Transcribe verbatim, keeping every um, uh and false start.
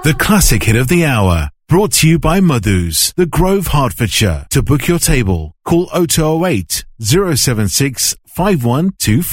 The classic hit of the hour. Brought to you by Madhu's, The Grove, Hertfordshire. To book your table, call oh two oh eight, oh seven six, five one two four.